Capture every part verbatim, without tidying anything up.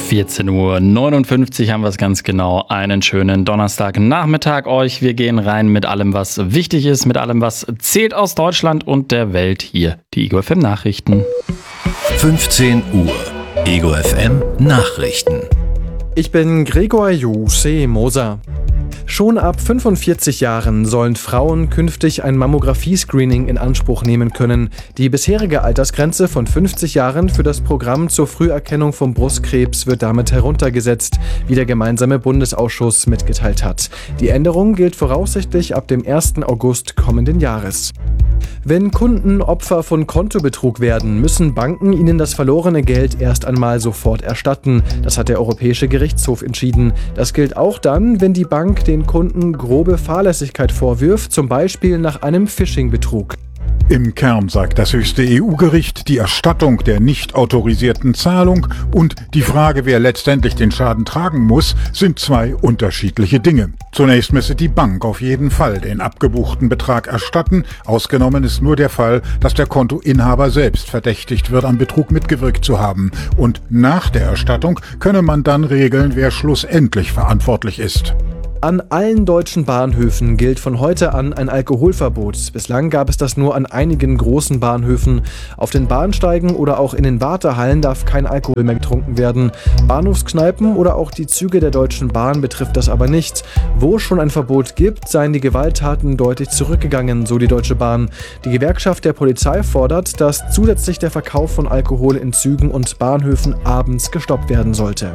vierzehn Uhr neunundfünfzig haben wir es ganz genau. Einen schönen Donnerstagnachmittag euch. Wir gehen rein mit allem, was wichtig ist, mit allem, was zählt aus Deutschland und der Welt. Hier die Ego F M Nachrichten. fünfzehn Uhr. Ego F M Nachrichten. Ich bin Gregor Jose Moser. Schon ab fünfundvierzig Jahren sollen Frauen künftig ein Mammographie-Screening in Anspruch nehmen können. Die bisherige Altersgrenze von fünfzig Jahren für das Programm zur Früherkennung von Brustkrebs wird damit heruntergesetzt, wie der gemeinsame Bundesausschuss mitgeteilt hat. Die Änderung gilt voraussichtlich ab dem ersten August kommenden Jahres. Wenn Kunden Opfer von Kontobetrug werden, müssen Banken ihnen das verlorene Geld erst einmal sofort erstatten. Das hat der Europäische Gerichtshof entschieden. Das gilt auch dann, wenn die Bank den Kunden grobe Fahrlässigkeit vorwirft, zum Beispiel nach einem Phishing-Betrug. Im Kern sagt das höchste E U-Gericht, die Erstattung der nicht autorisierten Zahlung und die Frage, wer letztendlich den Schaden tragen muss, sind zwei unterschiedliche Dinge. Zunächst müsse die Bank auf jeden Fall den abgebuchten Betrag erstatten. Ausgenommen ist nur der Fall, dass der Kontoinhaber selbst verdächtigt wird, am Betrug mitgewirkt zu haben. Und nach der Erstattung könne man dann regeln, wer schlussendlich verantwortlich ist. An allen deutschen Bahnhöfen gilt von heute an ein Alkoholverbot. Bislang gab es das nur an einigen großen Bahnhöfen. Auf den Bahnsteigen oder auch in den Wartehallen darf kein Alkohol mehr getrunken werden. Bahnhofskneipen oder auch die Züge der Deutschen Bahn betrifft das aber nicht. Wo es schon ein Verbot gibt, seien die Gewalttaten deutlich zurückgegangen, so die Deutsche Bahn. Die Gewerkschaft der Polizei fordert, dass zusätzlich der Verkauf von Alkohol in Zügen und Bahnhöfen abends gestoppt werden sollte.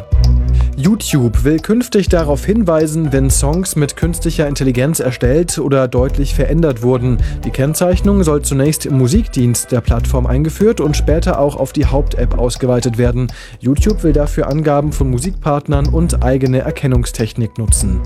YouTube will künftig darauf hinweisen, wenn Songs mit künstlicher Intelligenz erstellt oder deutlich verändert wurden. Die Kennzeichnung soll zunächst im Musikdienst der Plattform eingeführt und später auch auf die Haupt-App ausgeweitet werden. YouTube will dafür Angaben von Musikpartnern und eigene Erkennungstechnik nutzen.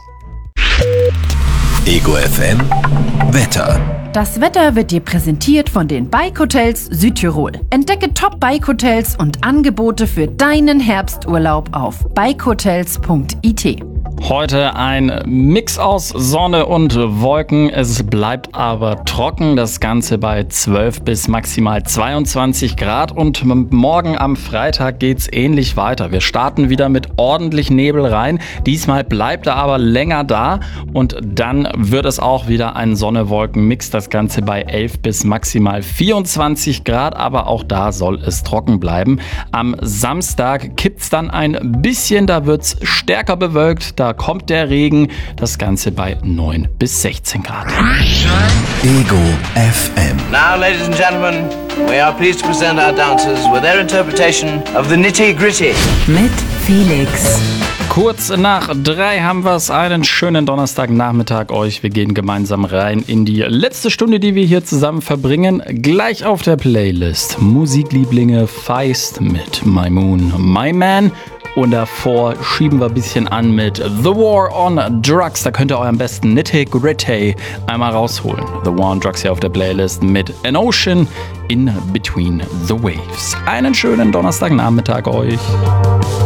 Ego F M Wetter. Das Wetter wird dir präsentiert von den Bike Hotels Südtirol. Entdecke Top-Bike Hotels und Angebote für deinen Herbsturlaub auf bike hotels punkt i t. Heute ein Mix aus Sonne und Wolken. Es bleibt aber trocken. Das Ganze bei zwölf bis maximal zweiundzwanzig Grad. Und morgen am Freitag geht's ähnlich weiter. Wir starten wieder mit ordentlich Nebel rein. Diesmal bleibt er aber länger da. Und dann wird es auch wieder ein Sonne-Wolken-Mix. Das Ganze bei elf bis maximal vierundzwanzig Grad. Aber auch da soll es trocken bleiben. Am Samstag kippt's dann ein bisschen. Da wird's stärker bewölkt. Da kommt der Regen, das Ganze bei neun bis sechzehn Grad. Ego F M. Now, ladies and gentlemen, we are pleased to present our dancers with their interpretation of the Nitty-Gritty. Mit Felix. Kurz nach drei haben wir es. Einen schönen Donnerstagnachmittag euch. Wir gehen gemeinsam rein in die letzte Stunde, die wir hier zusammen verbringen. Gleich auf der Playlist Musiklieblinge Feist mit My Moon, My Man. Und davor schieben wir ein bisschen an mit The War on Drugs. Da könnt ihr euren besten Nitty-Gritty einmal rausholen. The War on Drugs hier auf der Playlist mit An Ocean in Between the Waves. Einen schönen Donnerstagnachmittag euch.